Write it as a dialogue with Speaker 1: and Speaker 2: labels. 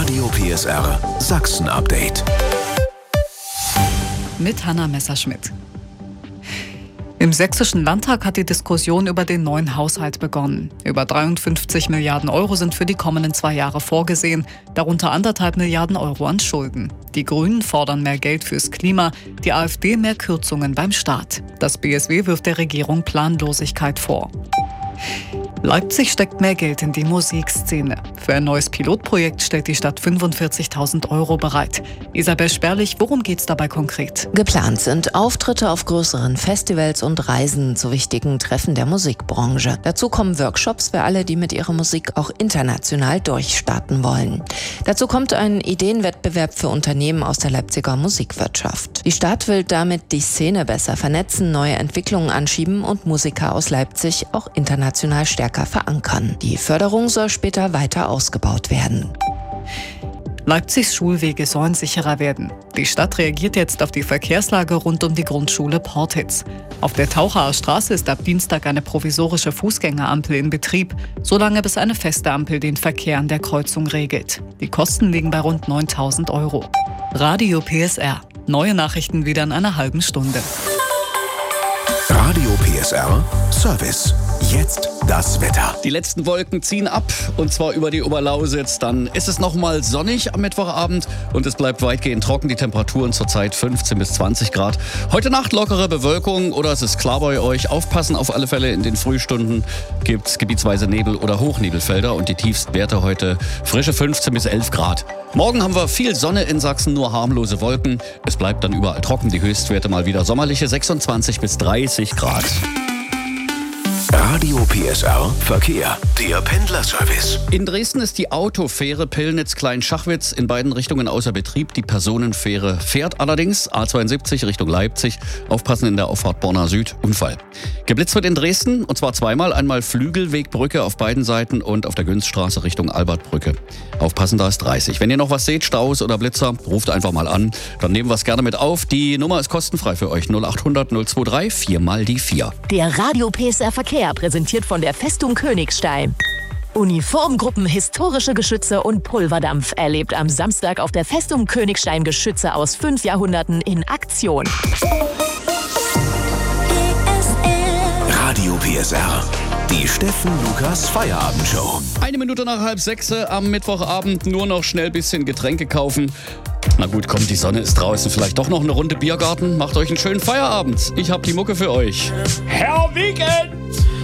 Speaker 1: Radio PSR Sachsen Update.
Speaker 2: Mit Hanna Messerschmidt. Im Sächsischen Landtag hat die Diskussion über den neuen Haushalt begonnen. Über 53 Milliarden Euro sind für die kommenden 2 Jahre vorgesehen, darunter 1,5 Milliarden Euro an Schulden. Die Grünen fordern mehr Geld fürs Klima, die AfD mehr Kürzungen beim Staat. Das BSW wirft der Regierung Planlosigkeit vor. Leipzig steckt mehr Geld in die Musikszene. Für ein neues Pilotprojekt stellt die Stadt 45.000 Euro bereit. Isabel Sperlich, worum geht's dabei konkret?
Speaker 3: Geplant sind Auftritte auf größeren Festivals und Reisen zu wichtigen Treffen der Musikbranche. Dazu kommen Workshops für alle, die mit ihrer Musik auch international durchstarten wollen. Dazu kommt ein Ideenwettbewerb für Unternehmen aus der Leipziger Musikwirtschaft. Die Stadt will damit die Szene besser vernetzen, neue Entwicklungen anschieben und Musiker aus Leipzig auch international stärker verankern. Die Förderung soll später weiter ausgebaut werden.
Speaker 2: Leipzigs Schulwege sollen sicherer werden. Die Stadt reagiert jetzt auf die Verkehrslage rund um die Grundschule Portitz. Auf der Tauchaer Straße ist ab Dienstag eine provisorische Fußgängerampel in Betrieb, solange bis eine feste Ampel den Verkehr an der Kreuzung regelt. Die Kosten liegen bei rund 9.000 Euro. Radio PSR. Neue Nachrichten wieder in einer halben Stunde.
Speaker 1: Radio PSR Service. Jetzt das Wetter.
Speaker 4: Die letzten Wolken ziehen ab, und zwar über die Oberlausitz. Dann ist es nochmal sonnig am Mittwochabend und es bleibt weitgehend trocken. Die Temperaturen zurzeit 15 bis 20 Grad. Heute Nacht lockere Bewölkung oder es ist klar bei euch. Aufpassen auf alle Fälle, in den Frühstunden gibt es gebietsweise Nebel- oder Hochnebelfelder und die Tiefstwerte heute frische 15 bis 11 Grad. Morgen haben wir viel Sonne in Sachsen, nur harmlose Wolken. Es bleibt dann überall trocken, die Höchstwerte mal wieder sommerliche 26 bis 30 Grad.
Speaker 1: Radio PSR Verkehr, der Pendlerservice.
Speaker 4: In Dresden ist die Autofähre Pillnitz-Klein-Schachwitz in beiden Richtungen außer Betrieb. Die Personenfähre fährt allerdings A72 Richtung Leipzig. Aufpassen in der Auffahrt Borna Süd, Unfall. Geblitzt wird in Dresden, und zwar zweimal. Einmal Flügelwegbrücke auf beiden Seiten und auf der Günzstraße Richtung Albertbrücke. Aufpassen, da ist 30. Wenn ihr noch was seht, Staus oder Blitzer, ruft einfach mal an. Dann nehmen wir es gerne mit auf. Die Nummer ist kostenfrei für euch. 0800 023 4 mal die 4.
Speaker 5: Der Radio PSR Verkehr, präsentiert von der Festung Königstein. Uniformgruppen, historische Geschütze und Pulverdampf erlebt am Samstag auf der Festung Königstein Geschütze aus 5 Jahrhunderten in Aktion.
Speaker 1: Radio PSR. Die Steffen Lukas Feierabendshow.
Speaker 4: 1 Minute nach 5:30 am Mittwochabend, nur noch schnell ein bisschen Getränke kaufen. Na gut, kommt, die Sonne ist draußen. Vielleicht doch noch eine Runde Biergarten. Macht euch einen schönen Feierabend. Ich hab die Mucke für euch.
Speaker 6: Herr Weekend!